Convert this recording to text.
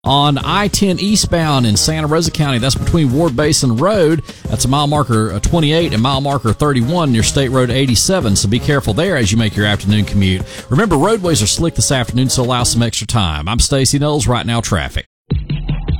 On I-10 eastbound in Santa Rosa County, that's between Ward Basin Road. That's a mile marker 28 and mile marker 31 near State Road 87, so be careful there as you make your afternoon commute. Remember, roadways are slick this afternoon, so allow some extra time. I'm Stacey Knowles. Right Now Traffic.